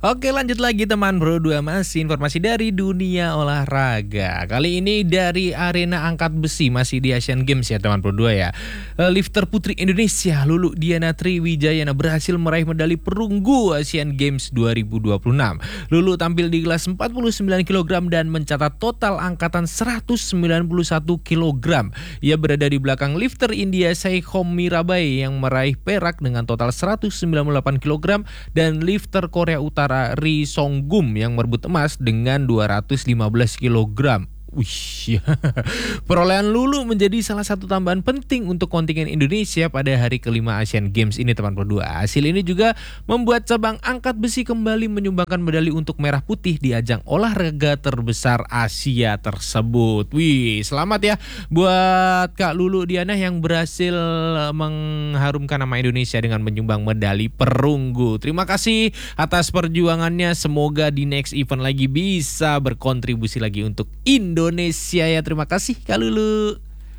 Oke, lanjut lagi teman bro 2, masih informasi dari dunia olahraga. Kali ini dari arena angkat besi, masih di Asian Games ya teman bro 2 ya. Lifter putri Indonesia Lulu Diana Triwijayana berhasil meraih medali perunggu Asian Games 2026. Lulu tampil di kelas 49 kg dan mencatat total angkatan 191 kg. Ia berada di belakang lifter India Saikhom Mirabai yang meraih perak dengan total 198 kg dan lifter Korea Utara Ri Songgum yang merebut emas dengan 215 kg. Wih, perolehan Lulu menjadi salah satu tambahan penting untuk kontingen Indonesia pada hari kelima Asian Games ini teman berdua. Hasil ini juga membuat cabang angkat besi kembali menyumbangkan medali untuk merah putih di ajang olahraga terbesar Asia tersebut. Wih, selamat ya buat Kak Lulu Diana yang berhasil mengharumkan nama Indonesia dengan menyumbang medali perunggu. Terima kasih atas perjuangannya. Semoga di next event lagi bisa berkontribusi lagi untuk Indonesia ya. Terima kasih Kak Lulu.